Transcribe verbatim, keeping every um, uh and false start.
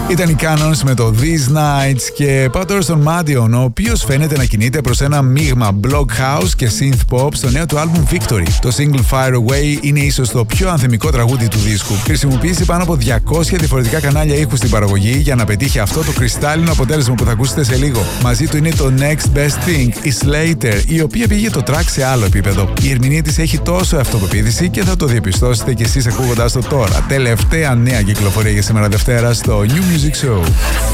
Ήταν οι Canons με το These Nights και πάω τώρα στον Madion, ο οποίος φαίνεται να κινείται προς ένα μείγμα block house και synth pop στο νέο του album Victory. Το single Fire Away είναι ίσως το πιο ανθεμικό τραγούδι του δίσκου. Χρησιμοποίησε πάνω από διακόσια διαφορετικά κανάλια ήχου στην παραγωγή για να πετύχει αυτό το κρυστάλλινο αποτέλεσμα που θα ακούσετε σε λίγο. Μαζί του είναι το Next Best Thing, η Slater, η οποία πήγε το track σε άλλο επίπεδο. Η ερμηνεία της έχει τόσο αυτοπεποίθηση και θα το διαπιστώσετε κι εσείς ακούγοντας το τώρα. Τελευταία νέα κυκλοφορία για σήμερα Δευτέρα στο New Music Show.